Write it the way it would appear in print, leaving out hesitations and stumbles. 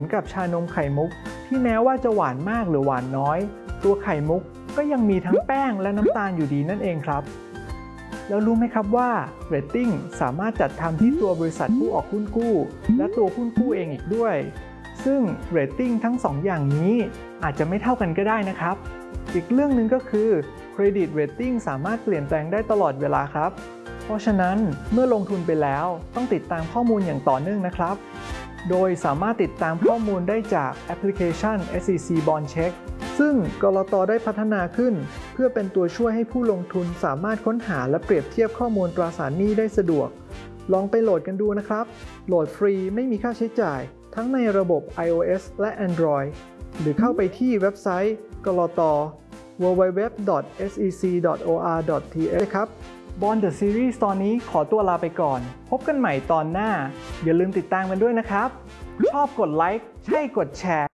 มือนกับชานมไข่มุกที่แม้ว่าจะหวานมากหรือหวานน้อยตัวไข่มุกก็ยังมีทั้งแป้งและน้ำตาลอยู่ดีนั่นเองครับแล้วรู้ไหมครับว่าเรตติ้งสามารถจัดทำที่ตัวบริษัทผู้ออกหุ้นกู้และตัวหุ้นกู้เองอีกด้วยซึ่งเรตติ้งทั้ง2 อย่างนี้อาจจะไม่เท่ากันก็ได้นะครับอีกเรื่องหนึ่งก็คือเครดิตเรตติ้งสามารถเปลี่ยนแปลงได้ตลอดเวลาครับเพราะฉะนั้นเมื่อลงทุนไปแล้วต้องติดตามข้อมูลอย่างต่อเนื่องนะครับโดยสามารถติดตามข้อมูลได้จากแอปพลิเคชัน SEC Bond Check ซึ่งกลต.ได้พัฒนาขึ้นเพื่อเป็นตัวช่วยให้ผู้ลงทุนสามารถค้นหาและเปรียบเทียบข้อมูลตราสารหนี้ได้สะดวกลองไปโหลดกันดูนะครับโหลดฟรีไม่มีค่าใช้จ่ายทั้งในระบบ iOS และ Android หรือเข้าไปที่เว็บไซต์กลต. www.sec.or.th ครับ Bond the Series ตอนนี้ขอตัวลาไปก่อนพบกันใหม่ตอนหน้าอย่าลืมติดตามกันด้วยนะครับชอบกดไลค์ใช่กดแชร์